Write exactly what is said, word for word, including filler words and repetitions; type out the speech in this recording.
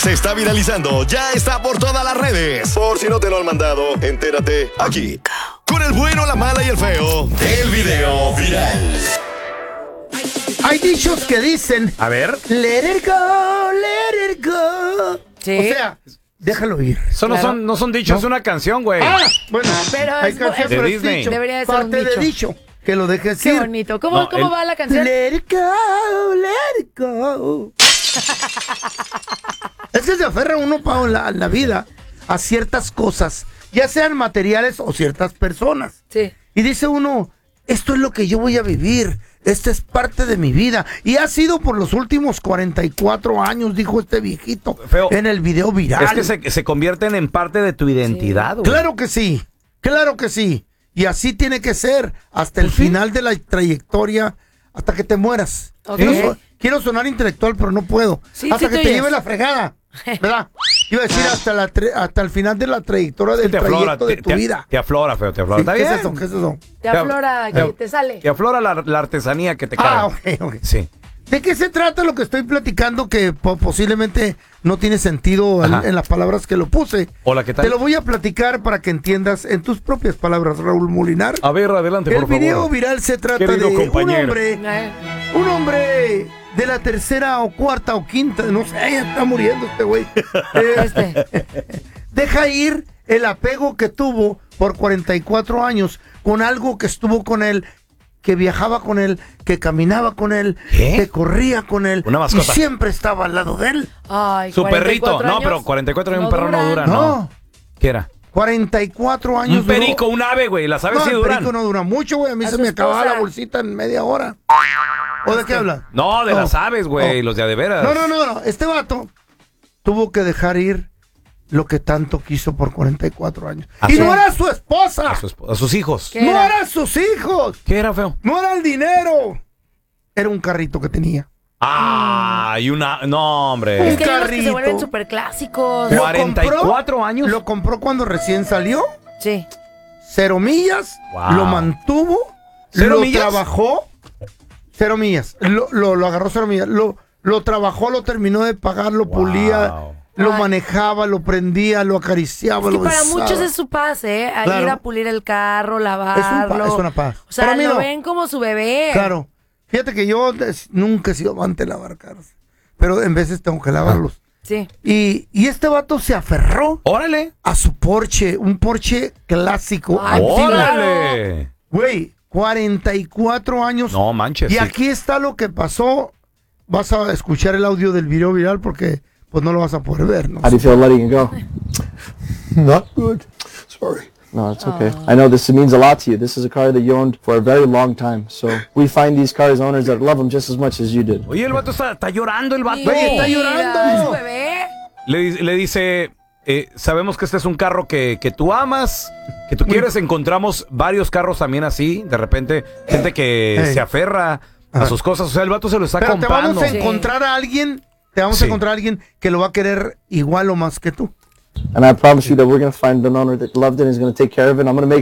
se está viralizando, ya está por todas las redes. Por si no te lo han mandado, entérate aquí. Con el bueno, la mala y el feo del video viral. Hay dichos que dicen, A ver. let it go, let it go. Sí. O sea, déjalo ir. Eso no Claro. son, no son dichos, es una canción, güey. Ah, bueno, Pero hay es- canción, es- pero de es Disney. dicho. Debería de ser un Parte de dicho. dicho, que lo dejes Qué ir. bonito. ¿Cómo, No, cómo el- va la canción? Let it go, let it go. Es que se aferra uno para la, la vida a ciertas cosas, ya sean materiales o ciertas personas. Sí. Y dice uno, esto es lo que yo voy a vivir, esta es parte de mi vida. Y ha sido por los últimos cuarenta y cuatro años, dijo este viejito, Feo. en el video viral. Es que se, se convierten en parte de tu identidad, güey. Claro que sí, claro que sí. Y así tiene que ser hasta el final de la trayectoria, hasta que te mueras. Ok. Quiero, so- quiero sonar intelectual, pero no puedo. Sí, hasta sí que te te oyes. lleve la fregada, ¿verdad? Iba a decir hasta, la tre- hasta el final de la trayectoria del Te aflora, trayecto de te, tu te- vida. te aflora, feo, te aflora. Sí, Está ¿qué bien. es eso? ¿Qué es eso? Te aflora, Te- que te sale. Te aflora la, la artesanía que te Ah, carga. ok, ok. Sí. ¿De qué se trata lo que estoy platicando que po- posiblemente no tiene sentido al- Ajá. en las palabras que lo puse? Hola, ¿qué tal? Te lo voy a platicar para que entiendas en tus propias palabras, Raúl Molinar. A ver, adelante, El por favor. video viral se trata Querido de un compañero. hombre, Eh, un hombre de la tercera o cuarta o quinta, no sé, ya está muriendo este güey. Eh, Este. deja ir el apego que tuvo por cuarenta y cuatro años con algo que estuvo con él, que viajaba con él, que caminaba con él, ¿Qué? que corría con él Una y mascota. siempre estaba al lado de él. Ay, Su perrito. cuarenta y cuatro No, años. pero cuarenta y cuatro años No un perro no dura, duran. no. No, ¿Qué era? cuarenta y cuatro años. Un perico, un ave, güey. Las aves No, sí el duran. perico no dura mucho, güey. A mí A se su me acababa esposa. la bolsita en media hora. ¿O de qué habla? No, de No. las aves, güey. No. Los de a de veras. No, no, no, no. Este vato tuvo que dejar ir lo que tanto quiso por cuarenta y cuatro años. ¿A Y su- no era su esposa. A, su esp- a sus hijos. ¿Qué? No era? eran sus hijos. ¿Qué era, feo? No era el dinero. Era un carrito que tenía. Ah, y una... No, hombre. Es que hay unos que carrito. se vuelven súper clásicos. Lo ¿cuarenta y cuatro compró- años? Lo compró cuando recién salió. Sí. Cero millas. Wow. Lo mantuvo. ¿Cero lo millas? trabajó. Cero millas. Lo, lo, lo agarró cero millas. Lo, lo trabajó, lo terminó de pagar, lo Wow. pulía. Lo Ay. manejaba, lo prendía, lo acariciaba, Es que lo para besaba. muchos es su paz, ¿eh? A Claro. ir a pulir el carro, Es, un lavarlo. pa- es una paz. O sea, Para mí lo no. ven como su bebé. Claro. Fíjate que yo des- nunca he sido amante de lavar carros. Pero en veces tengo que lavarlos. Sí. Y, y este vato se aferró ¡Órale! a su Porsche. Un Porsche clásico. Ay, antiguo. ¡Órale! Güey, cuarenta y cuatro años. No manches. Y sí. aquí está lo que pasó. Vas a escuchar el audio del video viral porque pues no lo vas a poder ver, ¿no? How do you feel letting it go? Not good. Sorry. No, it's okay. I know this means a lot to you. This is a car that you owned for a very long time. So we find these cars owners that love them just as much as you did. Oye, el vato está, está llorando, el vato. Güey, está Mira, llorando. ¿es su bebé? Le, di- le dice, eh, sabemos que este es un carro que, que tú amas, que tú quieres. Encontramos varios carros también así. De repente, gente que Hey. se aferra a Ajá. sus cosas. O sea, el vato se lo está Pero te comprando. vamos a Sí. encontrar a alguien. Te vamos Sí. a encontrar a alguien que lo va a querer igual o más que tú. And I promise you that we're going to find an owner that loved it and is going to take care of it. I'm going to make